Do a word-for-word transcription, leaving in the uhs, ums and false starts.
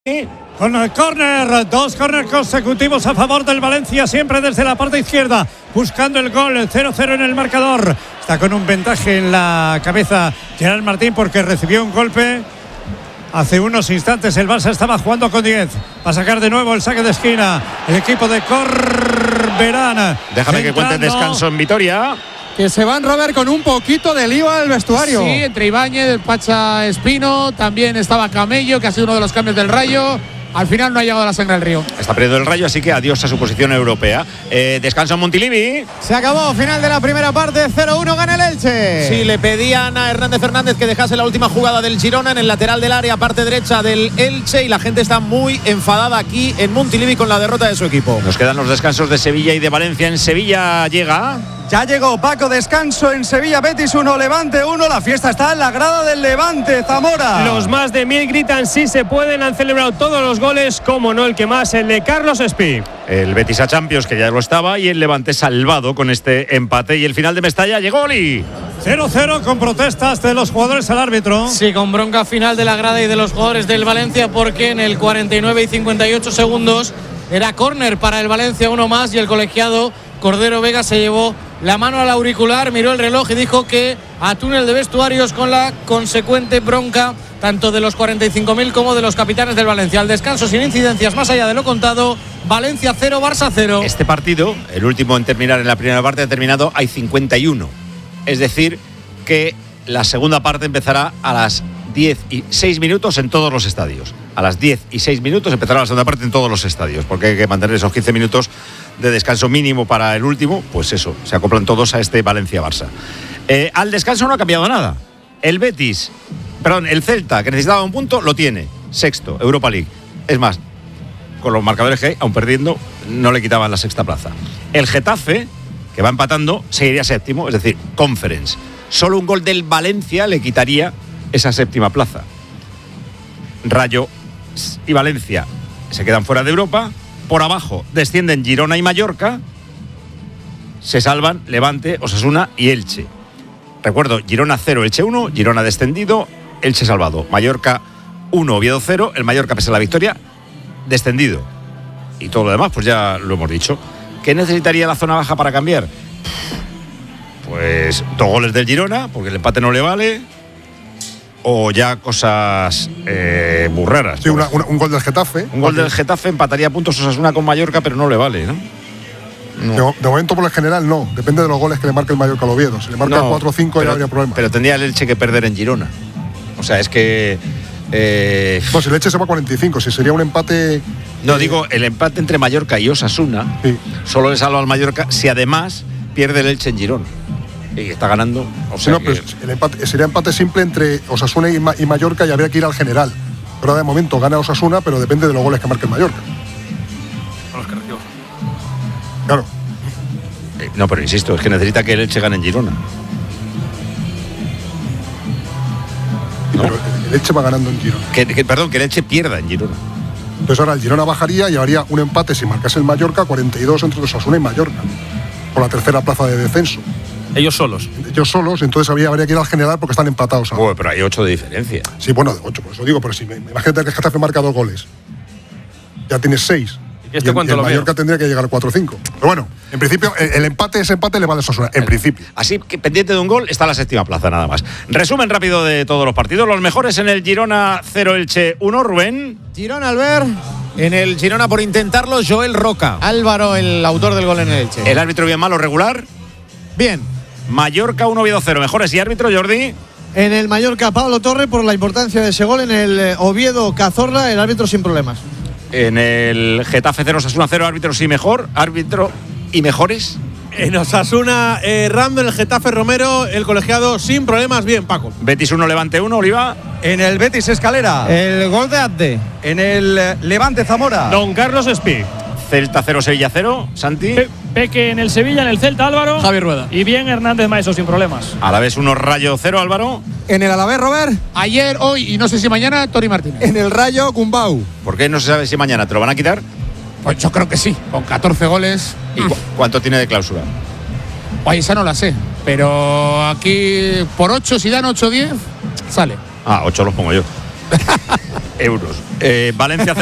Con el córner, dos córner consecutivos a favor del Valencia, siempre desde la parte izquierda, buscando el gol, el cero cero en el marcador. Está con un ventaje en la cabeza Gerard Martín porque recibió un golpe. Hace unos instantes el Barça estaba jugando con diez. Va a sacar de nuevo el saque de esquina el equipo de Corberán. Déjame que cuente descanso en Vitoria. Que se van, Robert, con un poquito de lío al vestuario. Sí, entre Ibáñez, el Pacha Espino, también estaba Camello, que ha sido uno de los cambios del Rayo. Al final no ha llegado la sangre al río. Está perdiendo el Rayo, así que adiós a su posición europea. Eh, descanso en Montilivi. Se acabó, final de la primera parte, cero uno, gana el Elche. Sí, le pedían a Hernández Fernández que dejase la última jugada del Girona en el lateral del área, parte derecha del Elche, y la gente está muy enfadada aquí en Montilivi con la derrota de su equipo. Nos quedan los descansos de Sevilla y de Valencia. En Sevilla llega... Ya llegó Paco, descanso en Sevilla, Betis uno, Levante uno. La fiesta está en la grada del Levante, Zamora. Los más de mil gritan sí se pueden, han celebrado todos los goles, como no el que más, el de Carlos Espí. El Betis a Champions, que ya lo estaba, y el Levante salvado con este empate. Y el final de Mestalla llegó Oli. cero cero con protestas de los jugadores al árbitro. Sí, con bronca final de la grada y de los jugadores del Valencia, porque en el cuarenta y nueve y cincuenta y ocho segundos era córner para el Valencia, uno más, y el colegiado Cordero Vega se llevó la mano al auricular, miró el reloj y dijo que a túnel de vestuarios, con la consecuente bronca tanto de los cuarenta y cinco mil como de los capitanes del Valencia. Al descanso, sin incidencias más allá de lo contado, Valencia cero, Barça cero. Este partido, el último en terminar en la primera parte, ha terminado, hay cincuenta y uno. Es decir, que la segunda parte empezará a las diez y seis minutos en todos los estadios. A las diez y seis minutos empezará la segunda parte en todos los estadios, porque hay que mantener esos quince minutos de descanso mínimo para el último. Pues eso, se acoplan todos a este Valencia-Barça. Eh, al descanso no ha cambiado nada. El Betis, perdón, el Celta, que necesitaba un punto, lo tiene. Sexto, Europa League. Es más, con los marcadores que hay, aun perdiendo, no le quitaban la sexta plaza. El Getafe, que va empatando, seguiría séptimo, es decir, Conference. Solo un gol del Valencia le quitaría esa séptima plaza. Rayo y Valencia se quedan fuera de Europa. Por abajo descienden Girona y Mallorca. Se salvan Levante, Osasuna y Elche. Recuerdo, Girona cero, Elche uno, Girona descendido, Elche salvado. Mallorca uno, Oviedo cero, el Mallorca, pese a la victoria, descendido. Y todo lo demás, pues ya lo hemos dicho. ¿Qué necesitaría la zona baja para cambiar? Pues dos goles del Girona, porque el empate no le vale. O ya cosas eh, muy raras. Sí, una, una, un gol del Getafe. Un gol del Getafe empataría puntos Osasuna con Mallorca, pero no le vale, ¿no? No. De, de momento, por el general, no. Depende de los goles que le marque el Mallorca al Oviedo. Si le marca no, cuatro o cinco, ya habría problema. Pero tendría el Elche que perder en Girona. O sea, es que... Eh... No, si el Elche se va a cuarenta y cinco, si sería un empate... No, eh... digo, el empate entre Mallorca y Osasuna, sí, solo le salva al Mallorca si además pierde el Elche en Girona. Y está ganando. O sea, sí, no, que... pero el empate, sería empate simple entre Osasuna y, Ma- y Mallorca, y habría que ir al general. Pero de momento gana Osasuna, pero depende de los goles que marque el Mallorca. Los que recibo. Claro. Eh, no, pero insisto, es que necesita que el Elche gane en Girona. ¿No? Pero el Elche va ganando en Girona. Que, que, perdón, que el Elche pierda en Girona. Entonces ahora el Girona bajaría y habría un empate si marcase el Mallorca, cuarenta y dos entre Osasuna y Mallorca, por la tercera plaza de descenso. Ellos solos. Ellos solos, entonces habría, habría que ir al general porque están empatados ahora. Bueno, pero hay ocho de diferencia. Sí, bueno, de ocho, por eso digo, pero si me, imagínate que el Getafe marca dos goles, ya tienes seis. ¿Y este y cuánto el, el lo Mallorca veo? tendría que llegar a cuatro o cinco. Pero bueno, en principio, el, el empate, ese empate le vale a Osasuna, en principio. Así que pendiente de un gol está la séptima plaza, nada más. Resumen rápido de todos los partidos. Los mejores en el Girona cero, Elche uno, Rubén. Girona, Albert. En el Girona, por intentarlo, Joel Roca. Álvaro, el autor del gol en el Elche. El árbitro bien, malo, regular. Bien. Mallorca uno, Oviedo cero. Mejores y árbitro, Jordi. En el Mallorca, Pablo Torre, por la importancia de ese gol. En el Oviedo, Cazorla, el árbitro sin problemas. En el Getafe cero, Osasuna cero, árbitro sí mejor. Árbitro y mejores. En Osasuna, eh, Rando, en el Getafe, Romero, el colegiado sin problemas. Bien, Paco. Betis uno, Levante uno, Oliva. En el Betis, Escalera. El gol de Abde. En el Levante, Zamora. Don Carlos Espí. Celta cero, Sevilla cero, Santi. Pe- Peque en el Sevilla, en el Celta, Álvaro. Javier Rueda. Y bien Hernández Maeso, sin problemas. A la vez uno, Rayo cero, Álvaro. En el Alavés, Robert. Ayer, hoy y no sé si mañana, Toni Martínez. En el Rayo, Gumbau. ¿Por qué no se sabe si mañana te lo van a quitar? Pues yo creo que sí, con catorce goles. ¿Y cu- cuánto tiene de cláusula? Oye, esa no la sé, pero aquí por ocho, si dan ocho o diez, sale. Ah, ocho los pongo yo. euros. Eh, Valencia